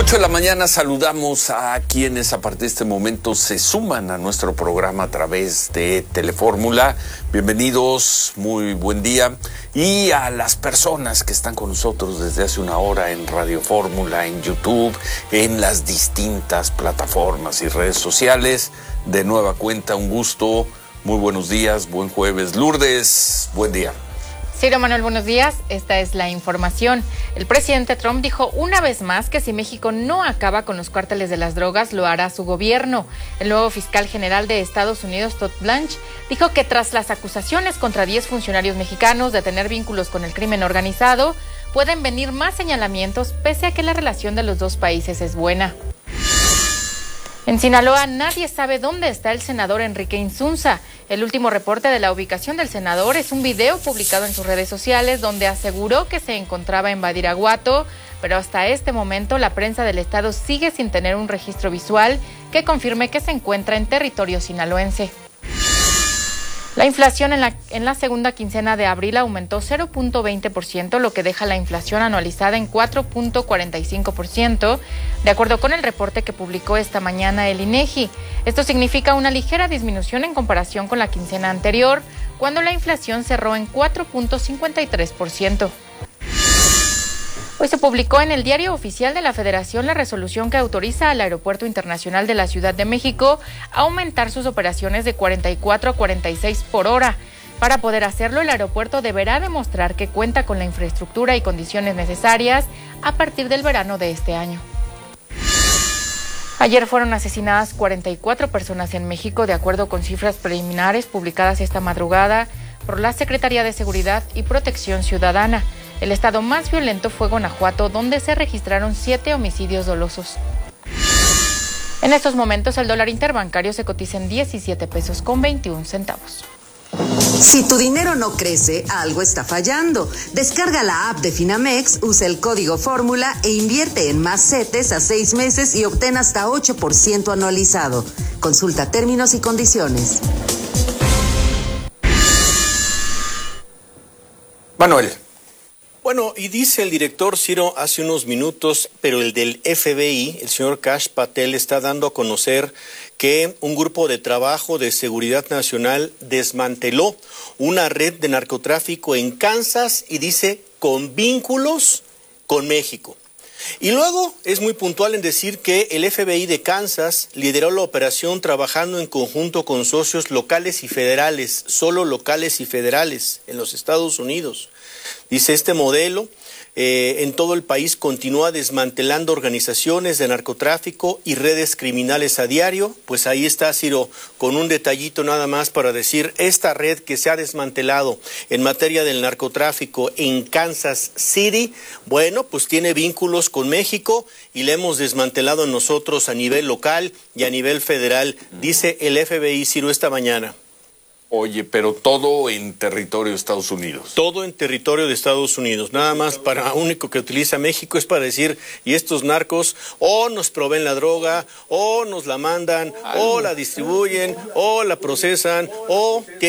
8 de la mañana saludamos a quienes a partir de este momento se suman a nuestro programa a través de Telefórmula. Bienvenidos, muy buen día. Y a las personas que están con nosotros desde hace una hora en Radio Fórmula, en YouTube, en las distintas plataformas y redes sociales. De nueva cuenta, un gusto, muy buenos días, buen jueves. Lourdes, buen día. Ciro Manuel, buenos días. Esta es la información. El presidente Trump dijo una vez más que si México no acaba con los cárteles de las drogas, lo hará su gobierno. El nuevo fiscal general de Estados Unidos, Todd Blanche, dijo que tras las acusaciones contra 10 funcionarios mexicanos de tener vínculos con el crimen organizado, pueden venir más señalamientos pese a que la relación de los dos países es buena. En Sinaloa nadie sabe dónde está el senador Enrique Insunza. El último reporte de la ubicación del senador es un video publicado en sus redes sociales donde aseguró que se encontraba en Badiraguato, pero hasta este momento la prensa del estado sigue sin tener un registro visual que confirme que se encuentra en territorio sinaloense. La inflación en la segunda quincena de abril aumentó 0.20%, lo que deja la inflación anualizada en 4.45%, de acuerdo con el reporte que publicó esta mañana el INEGI. Esto significa una ligera disminución en comparación con la quincena anterior, cuando la inflación cerró en 4.53%. Hoy se publicó en el Diario Oficial de la Federación la resolución que autoriza al Aeropuerto Internacional de la Ciudad de México a aumentar sus operaciones de 44 a 46 por hora. Para poder hacerlo, el aeropuerto deberá demostrar que cuenta con la infraestructura y condiciones necesarias a partir del verano de este año. Ayer fueron asesinadas 44 personas en México, de acuerdo con cifras preliminares publicadas esta madrugada por la Secretaría de Seguridad y Protección Ciudadana. El estado más violento fue Guanajuato, donde se registraron 7 homicidios dolosos. En estos momentos, el dólar interbancario se cotiza en 17 pesos con 21 centavos. Si tu dinero no crece, algo está fallando. Descarga la app de Finamex, usa el código Fórmula e invierte en más CETES a 6 meses y obtén hasta 8% anualizado. Consulta términos y condiciones. Manuel. Bueno, y dice el director Ciro hace unos minutos, pero el del FBI, el señor Kash Patel, está dando a conocer que un grupo de trabajo de seguridad nacional desmanteló una red de narcotráfico en Kansas y dice con vínculos con México. Y luego es muy puntual en decir que el FBI de Kansas lideró la operación trabajando en conjunto con socios locales y federales, solo locales y federales en los Estados Unidos. Dice, este modelo en todo el país continúa desmantelando organizaciones de narcotráfico y redes criminales a diario. Pues ahí está, Ciro, con un detallito nada más para decir, esta red que se ha desmantelado en materia del narcotráfico en Kansas City, bueno, pues tiene vínculos con México y la hemos desmantelado nosotros a nivel local y a nivel federal, dice el FBI, Ciro, esta mañana. Oye, pero todo en territorio de Estados Unidos. Todo en territorio de Estados Unidos. Nada más para único que utiliza México es para decir, y estos narcos o nos proveen la droga, o nos la mandan, o la distribuyen, o la procesan, o